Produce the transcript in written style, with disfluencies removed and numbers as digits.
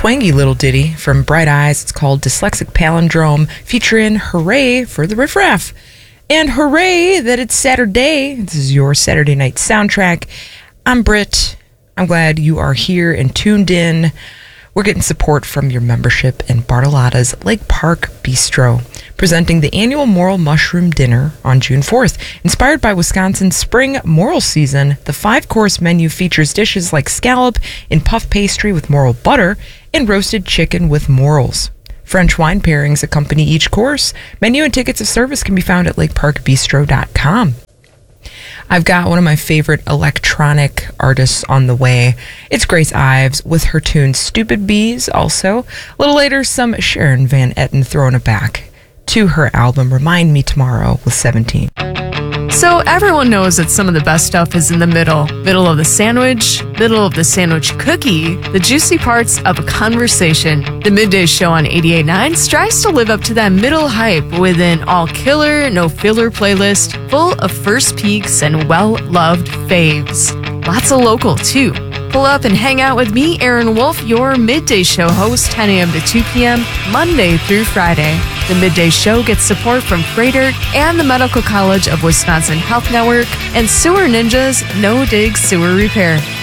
twangy little ditty from Bright Eyes. It's called Dyslexic Palindrome, featuring Hooray for the Riff Raff. And hooray that it's Saturday. This is your Saturday night soundtrack. I'm Britt. I'm glad you are here and tuned in. We're getting support from your membership in Bartolotta's Lake Park Bistro, presenting the annual Morel Mushroom Dinner on June 4th. Inspired by Wisconsin's spring morel season, the 5-course menu features dishes like scallop in puff pastry with morel butter and roasted chicken with morels. French wine pairings accompany each course. Menu and tickets of service can be found at lakeparkbistro.com. I've got one of my favorite electronic artists on the way. It's Grace Ives with her tune Stupid Bees. Also, a little later, some Sharon Van Etten throwing it back to her album Remind Me Tomorrow with 17. So everyone knows that some of the best stuff is in the middle. Middle of the sandwich, middle of the sandwich cookie, the juicy parts of a conversation. The Midday Show on 88.9 strives to live up to that middle hype with an all-killer, no-filler playlist full of first peeks and well-loved faves. Lots of local, too. Pull up and hang out with me, Aaron Wolf, your Midday Show host, 10 a.m. to 2 p.m., Monday through Friday. The Midday Show gets support from Freighter and the Medical College of Wisconsin Health Network and Sewer Ninjas No Dig Sewer Repair.